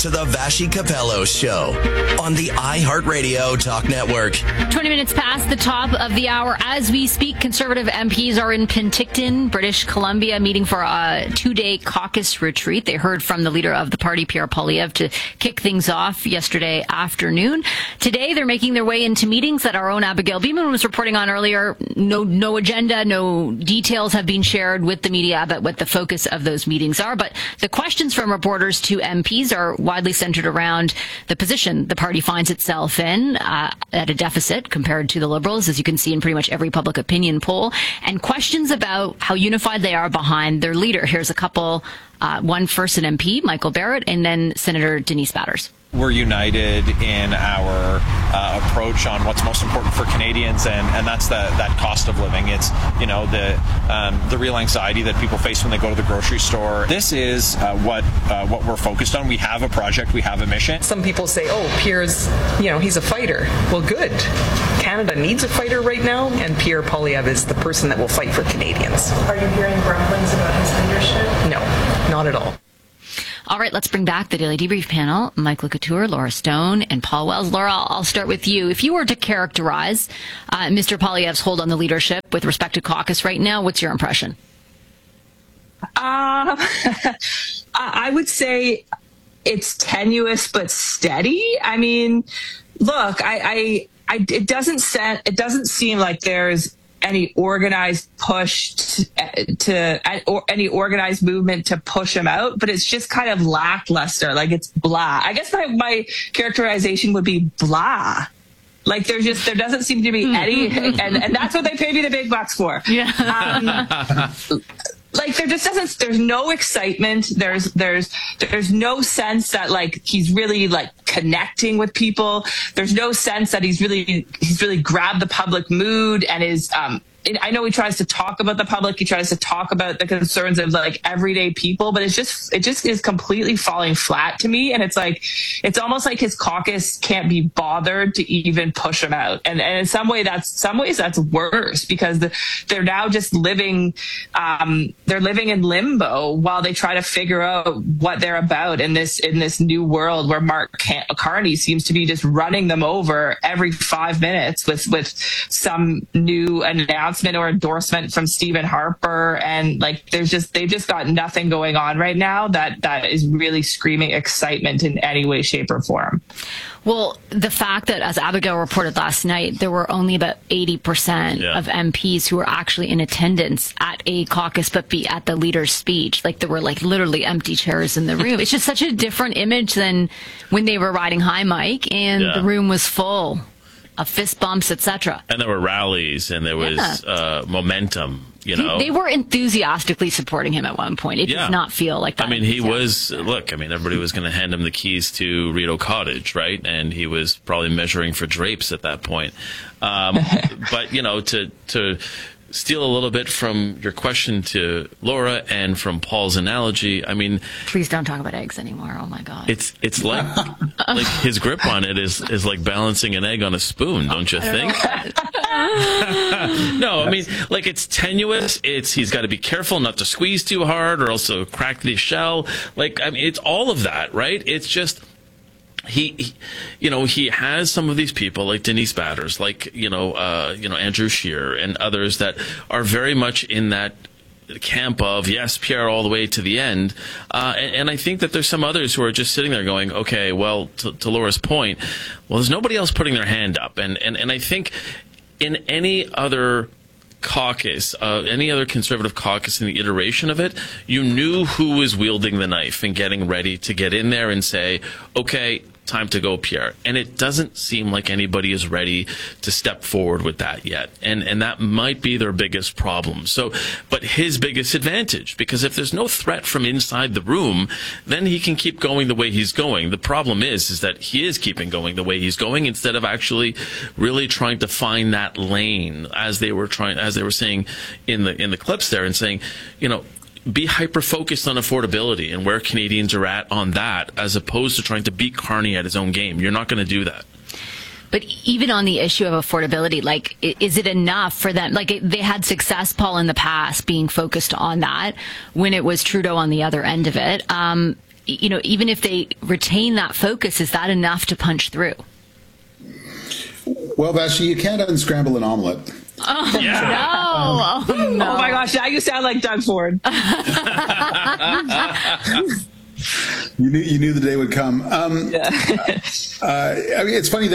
to the Vashi Capello Show on the iHeartRadio Talk Network. 20 minutes past the top of the hour. As we speak, Conservative MPs are in Penticton, British Columbia, meeting for a 2-day caucus retreat. They heard from the leader of the party, Pierre Poilievre, to kick things off yesterday afternoon. Today, they're making their way into meetings that our own Abigail Beeman was reporting on earlier. No agenda, no details have been shared with the media about what the focus of those meetings are. But the questions from reporters to MPs are widely centered around the position the party finds itself in at a deficit compared to the Liberals, as you can see in pretty much every public opinion poll, and questions about how unified they are behind their leader. Here's a couple, one first an MP, Michael Barrett, and then Senator Denise Batters. We're united in our approach on what's most important for Canadians, and that's that cost of living. It's, you know, the real anxiety that people face when they go to the grocery store. This is what we're focused on. We have a project, we have a mission. Some people say, oh, Pierre's, he's a fighter. Well, good. Canada needs a fighter right now, and Pierre Poilievre is the person that will fight for Canadians. Are you hearing grumblings about his leadership? No, not at all. All right, let's bring back the Daily Debrief panel. Michael Couture, Laura Stone, and Paul Wells. Laura, I'll start with you. If you were to characterize Mr. Poilievre's hold on the leadership with respect to caucus right now, what's your impression? I would say it's tenuous but steady. I mean, look, it doesn't seem like there's any organized push or any organized movement to push him out, but it's just kind of lackluster. Like, it's blah. I guess my characterization would be blah. Like, there doesn't seem to be any, and that's what they pay me the big bucks for. Yeah. Like, there's no excitement. There's no sense that, like, he's really, like, connecting with people. There's no sense that he's really grabbed the public mood and is, I know he tries to talk about the public. He tries to talk about the concerns of, like, everyday people, but it just is completely falling flat to me. And it's like, it's almost like his caucus can't be bothered to even push him out. And in some ways that's worse, because they're now just living in limbo while they try to figure out what they're about in this new world where Mark Carney seems to be just running them over every 5 minutes with some new announcement or endorsement from Stephen Harper, and like they've just got nothing going on right now that is really screaming excitement in any way, shape, or form. Well, the fact that, as Abigail reported last night, there were only about 80% of MPs who were actually in attendance at a caucus, but be at the leader's speech. Like, there were literally empty chairs in the room. It's just such a different image than when they were riding high mic and the room was full of fist bumps, etc. And there were rallies and there was momentum. They were enthusiastically supporting him at one point. It does not feel like that. I mean, everybody was going to hand him the keys to Rideau Cottage, right? And he was probably measuring for drapes at that point. But, to steal a little bit from your question to Laura and from Paul's analogy, I mean, please don't talk about eggs anymore. Oh my God. It's like his grip on it is like balancing an egg on a spoon, don't you think? No, I mean, like, it's tenuous. He's got to be careful not to squeeze too hard or else he'll crack the shell. Like, I mean, it's all of that, right? It's just, he has some of these people like Denise Batters, like, Andrew Scheer and others that are very much in that camp of, yes, Pierre all the way to the end. And I think that there's some others who are just sitting there going, okay, well, to Laura's point, well, there's nobody else putting their hand up. And I think in any other caucus, any other Conservative caucus in the iteration of it, you knew who was wielding the knife and getting ready to get in there and say, okay, time to go, Pierre. And it doesn't seem like anybody is ready to step forward with that yet. And that might be their biggest problem. So, but his biggest advantage, because if there's no threat from inside the room, then he can keep going the way he's going. The problem is that he is keeping going the way he's going instead of actually really trying to find that lane, as they were saying in the clips there, and saying, be hyper-focused on affordability and where Canadians are at on that, as opposed to trying to beat Carney at his own game. You're not going to do that. But even on the issue of affordability, like, is it enough for them? Like, they had success, Paul, in the past being focused on that when it was Trudeau on the other end of it. even if they retain that focus, is that enough to punch through? Well, Vashti, you can't unscramble an omelet. Oh, yeah. No. No. Oh, my gosh. Now you sound like Doug Ford. You knew the day would come. I mean, it's funny.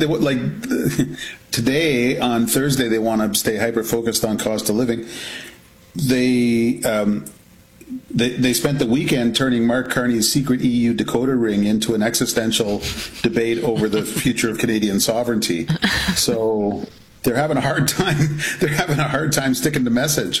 Today on Thursday, they want to stay hyper-focused on cost of living. They spent the weekend turning Mark Carney's secret EU decoder ring into an existential debate over the future of Canadian sovereignty. So they're having a hard time. They're having a hard time sticking to message.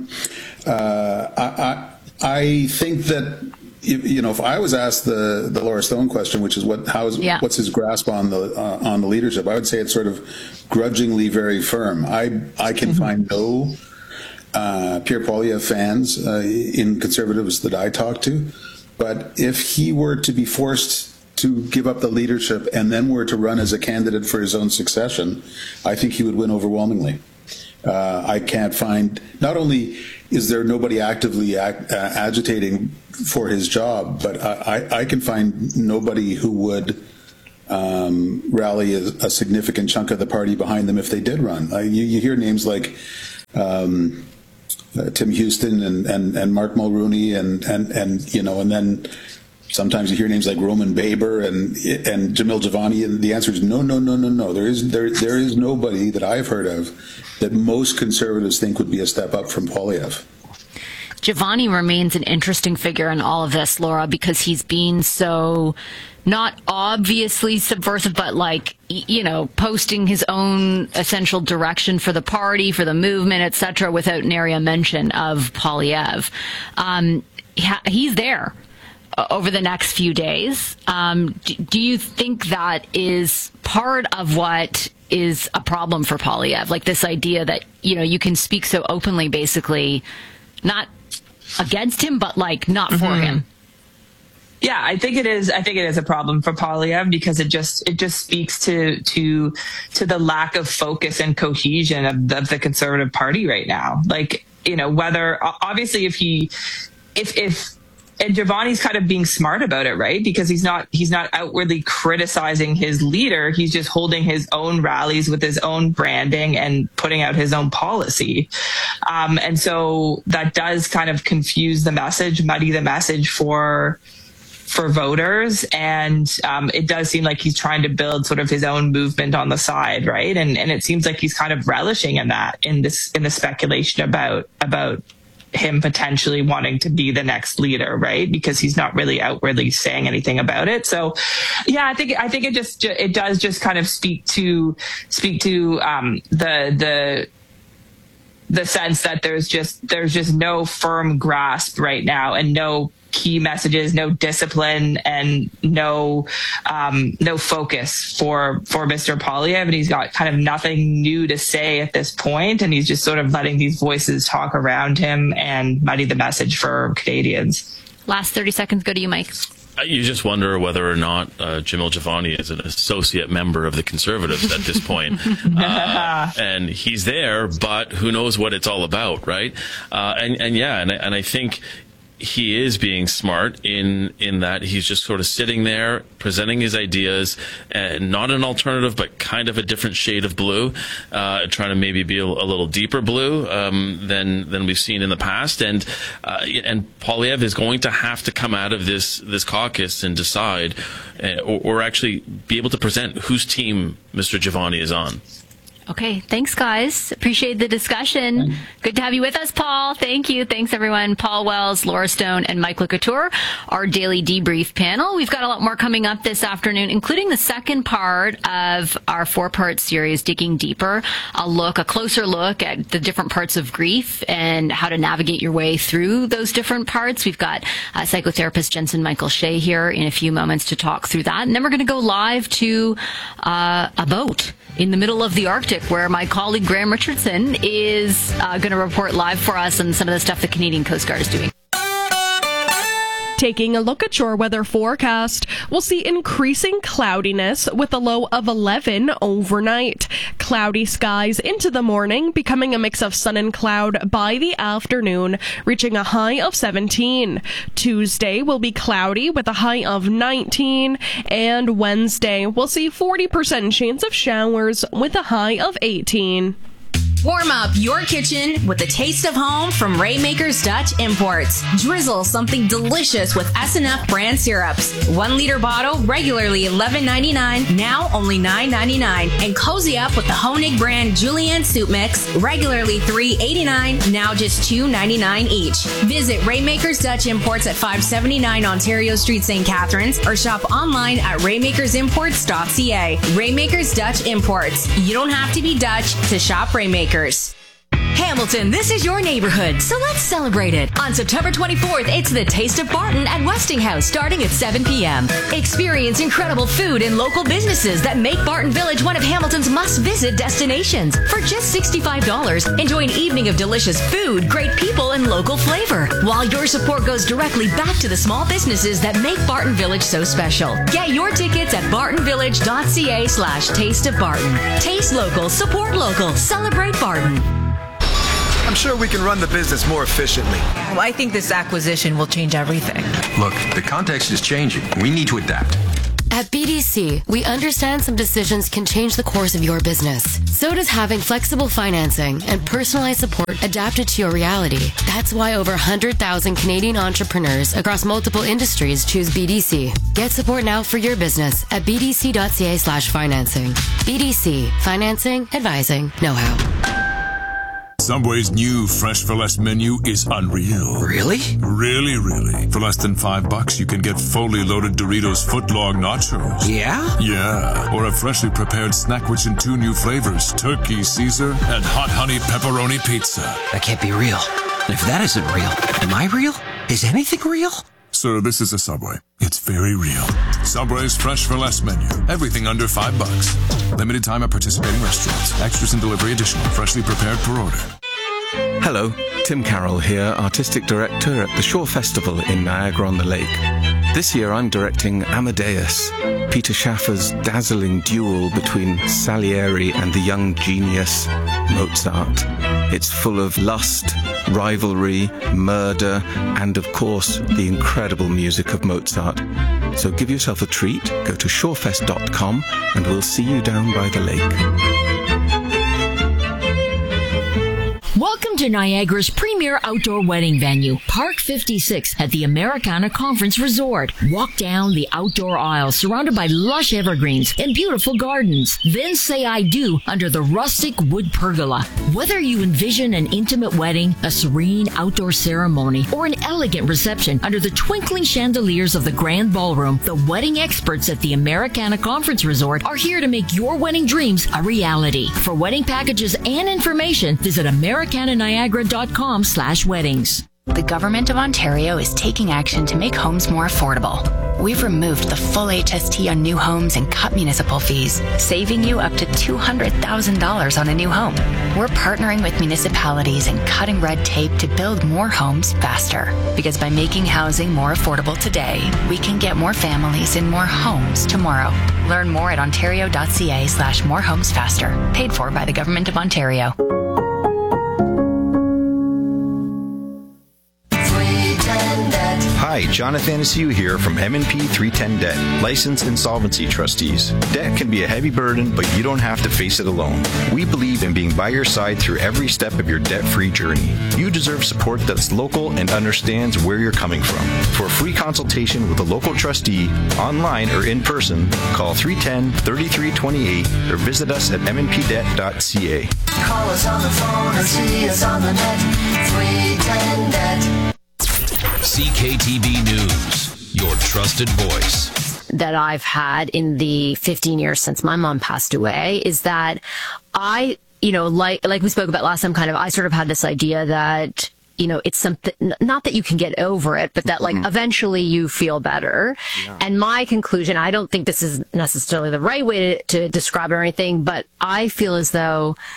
I think that if I was asked the Laura Stone question, which is what's his grasp on the leadership, I would say it's sort of grudgingly very firm. I can find no Pierre Poilievre fans in Conservatives that I talk to, but if he were to be forced to give up the leadership and then were to run as a candidate for his own succession, I think he would win overwhelmingly. I can't find, not only is there nobody actively agitating for his job, but I can find nobody who would rally a significant chunk of the party behind them if they did run. You hear names like Tim Houston and Mark Mulrooney and then sometimes you hear names like Roman Baber and Jamil Javani, and the answer is no. There is nobody that I've heard of that most Conservatives think would be a step up from Poilievre. Javani remains an interesting figure in all of this, Laura, because he's been so not obviously subversive, but posting his own essential direction for the party, for the movement, etc., without nary a mention of Poilievre. He's there over the next few days. Do you think that is part of what is a problem for Poilievre? Like this idea that, you can speak so openly, basically, not against him, but not for him. Yeah, I think it is. I think it is a problem for Poilievre because it just speaks to the lack of focus and cohesion of the Conservative Party right now. Whether obviously if and Giovanni's kind of being smart about it, right? Because he's not outwardly criticizing his leader. He's just holding his own rallies with his own branding and putting out his own policy. And so that does kind of confuse the message, muddy the message for voters. And it does seem like he's trying to build sort of his own movement on the side, right? And it seems like he's kind of relishing in that, in the speculation about him potentially wanting to be the next leader, right? Because he's not really outwardly saying anything about it. So, yeah, I think it does just kind of speak to the sense that there's just no firm grasp right now, and no key messages, no discipline, and no focus for Mr. Poilievre. And he's got kind of nothing new to say at this point, and he's just sort of letting these voices talk around him and muddy the message for Canadians. Last 30 seconds, go to you, Mike. You just wonder whether or not Jamil Javani is an associate member of the Conservatives at this point. And he's there, but who knows what it's all about, right? And I think he is being smart in that he's just sort of sitting there presenting his ideas, and not an alternative, but kind of a different shade of blue, trying to maybe be a little deeper blue than we've seen in the past. And Poilievre is going to have to come out of this caucus and decide, or actually be able to present whose team Mr. Javani is on. Okay, thanks, guys. Appreciate the discussion. Good to have you with us, Paul. Thank you. Thanks, everyone. Paul Wells, Laura Stone, and Mike LeCouture, our daily debrief panel. We've got a lot more coming up this afternoon, including the second part of our 4-part series, Digging Deeper, a closer look at the different parts of grief and how to navigate your way through those different parts. We've got psychotherapist Jensen Michael Shea here in a few moments to talk through that. And then we're going to go live to a boat in the middle of the Arctic, where my colleague Graham Richardson is going to report live for us on some of the stuff the Canadian Coast Guard is doing. Taking a look at your weather forecast, we'll see increasing cloudiness with a low of 11 overnight. Cloudy skies into the morning, becoming a mix of sun and cloud by the afternoon, reaching a high of 17. Tuesday will be cloudy with a high of 19, and Wednesday we'll see 40% chance of showers with a high of 18. Warm up your kitchen with the taste of home from Raymaker's Dutch Imports. Drizzle something delicious with S&F brand syrups. 1 liter bottle, regularly $11.99, now only $9.99. And cozy up with the Honig brand Julienne soup mix, regularly $3.89, now just $2.99 each. Visit Raymaker's Dutch Imports at 579 Ontario Street, St. Catharines, or shop online at raymakersimports.ca. Raymaker's Dutch Imports. You don't have to be Dutch to shop Raymaker. Hamilton, this is your neighborhood, so let's celebrate it. On September 24th, it's the Taste of Barton at Westinghouse, starting at 7 p.m. Experience incredible food and local businesses that make Barton Village one of Hamilton's must-visit destinations. For just $65, enjoy an evening of delicious food, great people, and local flavor, while your support goes directly back to the small businesses that make Barton Village so special. Get your tickets at bartonvillage.ca/Taste of Barton. Taste local, support local, celebrate Barton. I'm sure we can run the business more efficiently. Well, I think this acquisition will change everything. Look, the context is changing. We need to adapt. At BDC, we understand some decisions can change the course of your business. So does having flexible financing and personalized support adapted to your reality. That's why over 100,000 Canadian entrepreneurs across multiple industries choose BDC. Get support now for your business at bdc.ca/financing. BDC, financing, advising, know-how. Subway's new Fresh for Less menu is unreal. Really? Really. For less than $5, you can get fully loaded Doritos footlong nachos. Yeah? Yeah. Or a freshly prepared snack which in 2 new flavors, turkey Caesar and hot honey pepperoni pizza. That can't be real. If that isn't real, am I real? Is anything real? Sir, this is a Subway. It's very real. Subway's Fresh for Less menu. Everything under $5. Limited time at participating restaurants. Extras and delivery additional. Freshly prepared per order. Hello, Tim Carroll here, Artistic Director at the Shore Festival in Niagara-on-the-Lake. This year I'm directing Amadeus, Peter Schaffer's dazzling duel between Salieri and the young genius Mozart. It's full of lust, rivalry, murder, and of course, the incredible music of Mozart. So give yourself a treat, go to shorefest.com, and we'll see you down by the lake. Welcome to Niagara's premier outdoor wedding venue, Park 56 at the Americana Conference Resort. Walk down the outdoor aisle surrounded by lush evergreens and beautiful gardens. Then say I do under the rustic wood pergola. Whether you envision an intimate wedding, a serene outdoor ceremony, or an elegant reception under the twinkling chandeliers of the Grand Ballroom, the wedding experts at the Americana Conference Resort are here to make your wedding dreams a reality. For wedding packages and information, visit americananiagara.com/weddings. The Government of Ontario is taking action to make homes more affordable. We've removed the full HST on new homes and cut municipal fees, saving you up to $200,000 on a new home. We're partnering with municipalities and cutting red tape to build more homes faster. Because by making housing more affordable today, we can get more families in more homes tomorrow. Learn more at ontario.ca/morehomesfaster. Paid for by the Government of Ontario. Hi, Jonathan Asiu here from M&P 310 Debt, licensed insolvency trustees. Debt can be a heavy burden, but you don't have to face it alone. We believe in being by your side through every step of your debt-free journey. You deserve support that's local and understands where you're coming from. For a free consultation with a local trustee, online or in person, call 310-3328 or visit us at mnpdebt.ca. Call us on the phone or see us on the net. 310 Debt. CKTB News, your trusted voice. That I've had in the 15 years since my mom passed away is that I, like we spoke about last time, I sort of had this idea that, it's something, not that you can get over it, but that eventually you feel better. Yeah. And my conclusion, I don't think this is necessarily the right way to describe it or anything, but I feel as though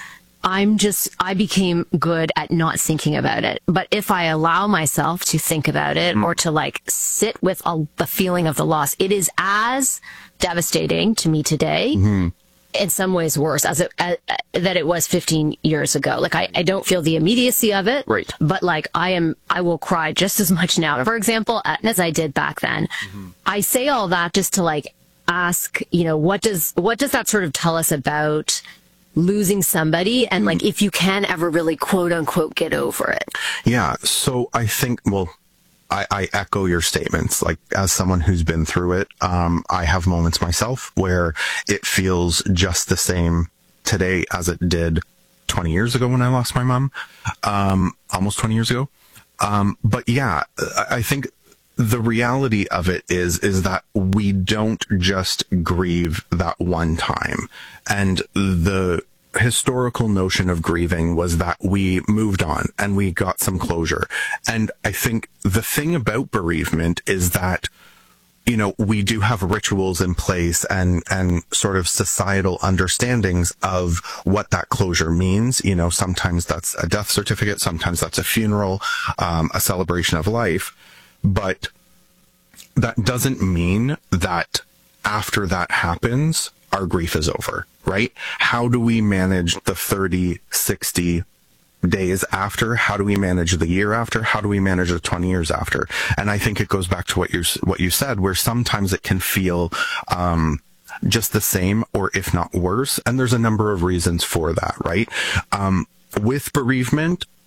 I became good at not thinking about it. But if I allow myself to think about it or to like sit with the feeling of the loss, it is as devastating to me today. In some ways worse that it was 15 years ago. Like I don't feel the immediacy of it, right? But like I will cry just as much now, for example, as I did back then. I say all that just to like ask, what does that sort of tell us about losing somebody, and like if you can ever really quote unquote get over it? Yeah. So I think, I echo your statements. Like, as someone who's been through it, I have moments myself where it feels just the same today as it did 20 years ago when I lost my mom, almost 20 years ago. But yeah, I think the reality of it is that we don't just grieve that one time. And the historical notion of grieving was that we moved on and we got some closure. And I think the thing about bereavement is that, we do have rituals in place and sort of societal understandings of what that closure means. Sometimes that's a death certificate, sometimes that's a funeral, a celebration of life. But that doesn't mean that after that happens, our grief is over, right? How do we manage the 30, 60 days after? How do we manage the year after? How do we manage the 20 years after? And I think it goes back to what you said, where sometimes it can feel just the same, or if not worse. And there's a number of reasons for that, right? With bereavement,